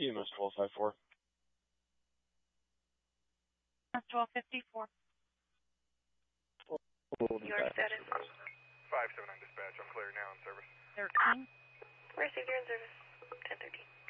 EMS 1254. 1254. Your status? 579 dispatch. I'm clear now in service. 13. Received, you're in service. 1013.